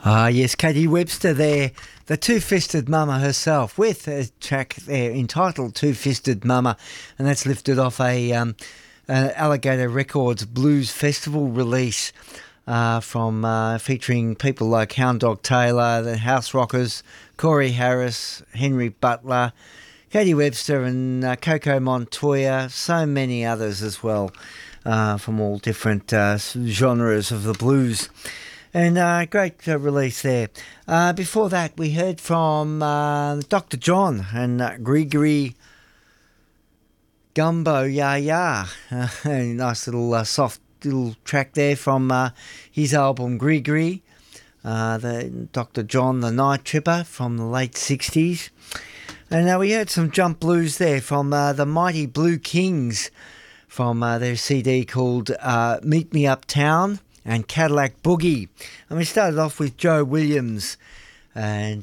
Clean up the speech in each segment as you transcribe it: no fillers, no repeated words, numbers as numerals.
Ah, yes, Katie Webster there, the Two-Fisted Mama herself, with a track there entitled Two-Fisted Mama, and that's lifted off a Alligator Records Blues Festival release from featuring people like Hound Dog Taylor, the House Rockers, Corey Harris, Henry Butler, Katie Webster and Coco Montoya, so many others as well from all different genres of the blues. And great release there. Before that, we heard from Dr. John and Gregory Gumbo Ya Ya. Nice little soft little track there from his album Gregory. The Dr. John the Night Tripper from the late 60s. And we heard some jump blues there from the Mighty Blue Kings from their CD called Meet Me Uptown and Cadillac Boogie. And we started off with Joe Williams. And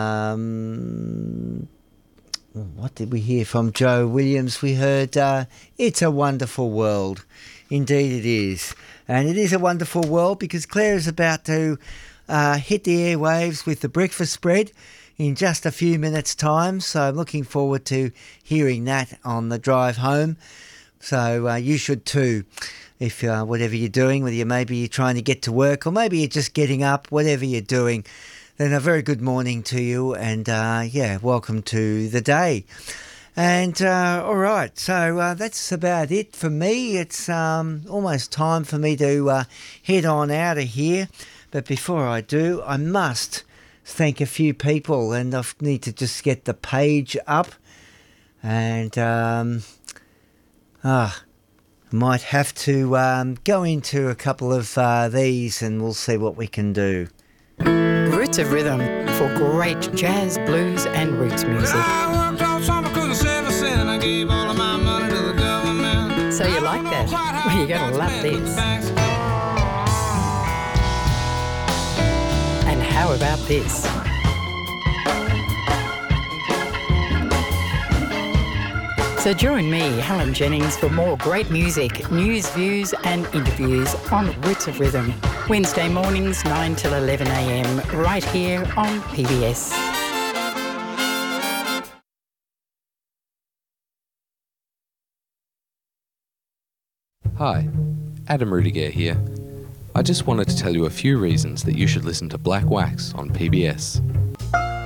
what did we hear from Joe Williams? We heard It's a Wonderful World. Indeed it is. And it is a wonderful world because Claire is about to hit the airwaves with the breakfast spread in just a few minutes' time. So I'm looking forward to hearing that on the drive home. So you should too. If whatever you're doing, whether maybe you're trying to get to work or maybe you're just getting up, whatever you're doing, then a very good morning to you and, welcome to the day. And, all right, so that's about it for me. It's almost time for me to head on out of here. But before I do, I must thank a few people and I need to just get the page up and... might have to go into a couple of these and we'll see what we can do. Roots of Rhythm for great jazz, blues and roots music. I worked all summer, couldn't save a cent, and I gave all of my money to the government. So you like that? Well, you're going to love this. And how about this? So join me, Helen Jennings, for more great music, news, views and interviews on Roots of Rhythm. Wednesday mornings 9 till 11 a.m. right here on PBS. Hi, Adam Rudiger here. I just wanted to tell you a few reasons that you should listen to Black Wax on PBS.